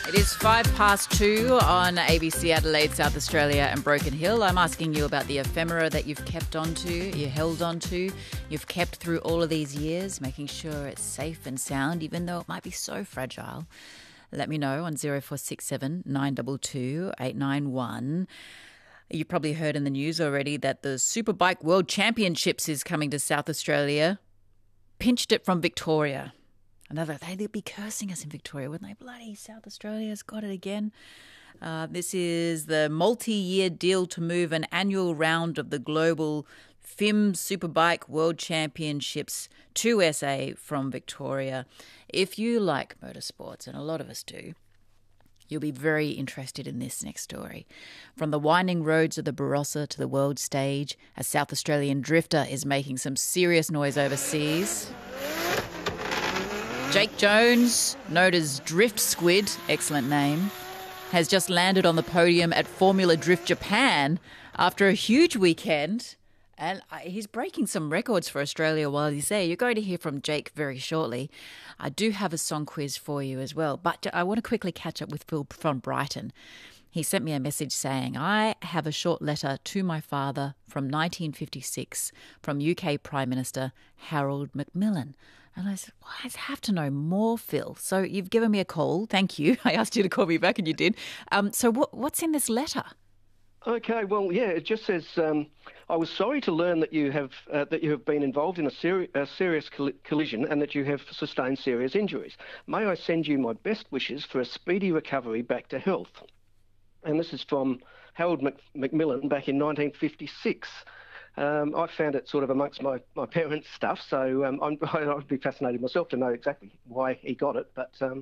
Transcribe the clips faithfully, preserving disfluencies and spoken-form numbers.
It is five past two on A B C Adelaide, South Australia and Broken Hill. I'm asking you about the ephemera that you've kept onto, you held onto, you've kept through all of these years, making sure it's safe and sound, even though it might be so fragile. Let me know on zero four six seven nine two two eight nine one. You've probably heard in the news already that the Superbike World Championships is coming to South Australia. Pinched it from Victoria. Another, they'd be cursing us in Victoria, wouldn't they? Bloody South Australia's got it again. Uh, this is the multi-year deal to move an annual round of the global F I M Superbike World Championships to S A from Victoria. If you like motorsports, and a lot of us do, you'll be very interested in this next story. From the winding roads of the Barossa to the world stage, a South Australian drifter is making some serious noise overseas. Jake Jones, known as Drift Squid, excellent name, has just landed on the podium at Formula Drift Japan after a huge weekend. And he's breaking some records for Australia while he's there. You're going to hear from Jake very shortly. I do have a song quiz for you as well. But I want to quickly catch up with Phil from Brighton. He sent me a message saying, I have a short letter to my father from nineteen fifty-six from U K Prime Minister Harold Macmillan. And I said, well, I have to know more, Phil. So you've given me a call. Thank you. I asked you to call me back and you did. Um, so what, what's in this letter? Okay, well, yeah, it just says, um, I was sorry to learn that you have uh, that you have been involved in a, seri- a serious coll- collision and that you have sustained serious injuries. May I send you my best wishes for a speedy recovery back to health? And this is from Harold Mac- Macmillan back in nineteen fifty-six. Um, I found it sort of amongst my, my parents' stuff, so um, I'm, I'd be fascinated myself to know exactly why he got it. But um,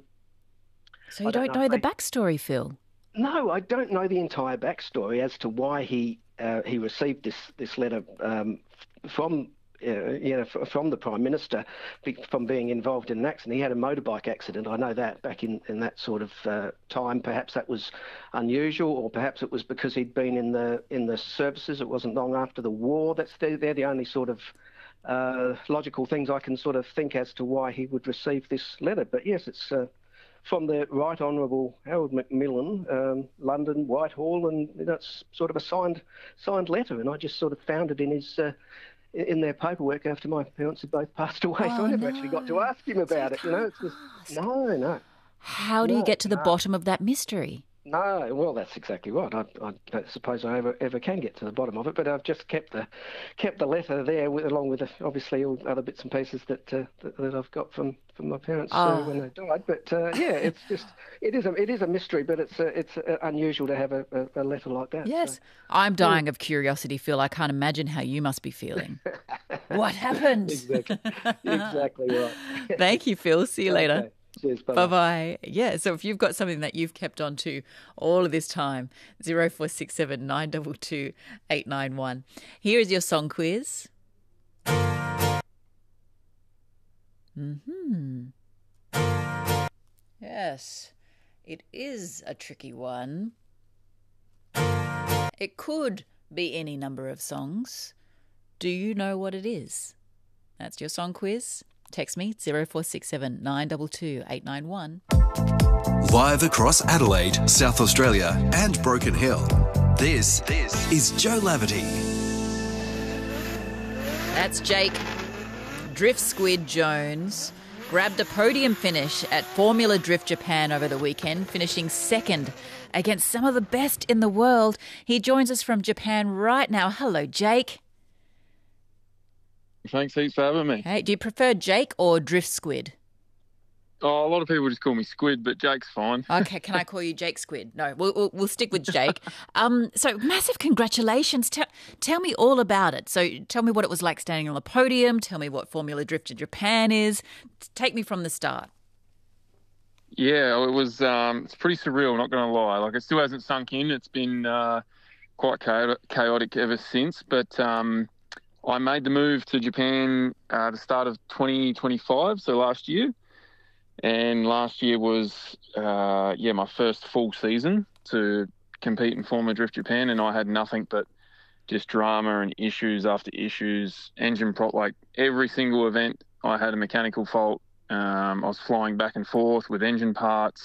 So you don't, don't know, know the backstory, Phil? No, I don't know the entire backstory as to why he uh, he received this this letter um, from uh, you know from the Prime Minister from being involved in an accident. He had a motorbike accident. I know that back in, in that sort of uh, time. Perhaps that was unusual, or perhaps it was because he'd been in the in the services. It wasn't long after the war. That's the, they're the only sort of uh, logical things I can sort of think as to why he would receive this letter. But yes, it's. Uh, From the Right Honourable Harold Macmillan, um, London, Whitehall, and that's sort of a signed signed letter. And I just sort of found it in his uh, in their paperwork after my parents had both passed away. Oh, so I never no. actually got to ask him about so it. You know, it's just no, no. How do no, you get to the no. bottom of that mystery? No, well, that's exactly right. I, I don't suppose I ever ever can get to the bottom of it, but I've just kept the kept the letter there, with, along with the, obviously all other bits and pieces that uh, that, that I've got from, from my parents Oh. uh, when they died. But uh, yeah, it's just it is a it is a mystery, but it's uh, it's uh, unusual to have a, a, a letter like that. Yes, so. I'm dying of curiosity, Phil. I can't imagine how you must be feeling. What happened? Exactly, exactly right. Thank you, Phil. See you later. Okay. Cheers, bye-bye. Bye-bye. Yeah, so if you've got something that you've kept on to all of this time, zero four six seven nine two two eight nine one. Here is your song quiz. Mm-hmm. Yes, it is a tricky one. It could be any number of songs. Do you know what it is? That's your song quiz. Text me, zero four six seven nine two two eight nine one. Live across Adelaide, South Australia and Broken Hill, this, this is Joe Laverty. That's Jake Drift Squid Jones. Grabbed a podium finish at Formula Drift Japan over the weekend, finishing second against some of the best in the world. He joins us from Japan right now. Hello, Jake. Thanks heaps for having me. Hey, do you prefer Jake or Drift Squid? Oh, a lot of people just call me Squid, but Jake's fine. Okay, can I call you Jake Squid? No, we'll, we'll, we'll stick with Jake. Um, so massive congratulations. Tell, tell me all about it. So tell me what it was like standing on the podium. Tell me what Formula Drift in Japan is. Take me from the start. Yeah, it was. Um, it's pretty surreal, not going to lie. Like, it still hasn't sunk in. It's been uh, quite chaotic, chaotic ever since. But um, I made the move to Japan uh, the start of twenty twenty-five, so last year. And last year was, uh, yeah, my first full season to compete in Formula Drift Japan, and I had nothing but just drama and issues after issues. Engine prop, like every single event, I had a mechanical fault. Um, I was flying back and forth with engine parts.